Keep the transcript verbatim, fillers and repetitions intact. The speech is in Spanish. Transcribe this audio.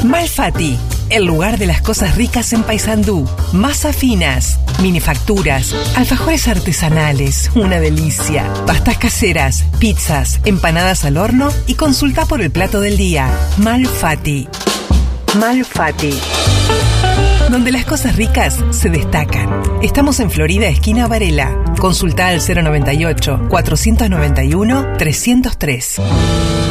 Malfatti, el lugar de las cosas ricas en Paysandú. Masa finas, minifacturas, alfajores artesanales, una delicia. Pastas caseras, pizzas, empanadas al horno y consulta por el plato del día. Malfatti. Malfatti, donde las cosas ricas se destacan. Estamos en Florida, esquina Varela. Consulta al cero noventa y ocho, cuatrocientos noventa y uno, trescientos tres.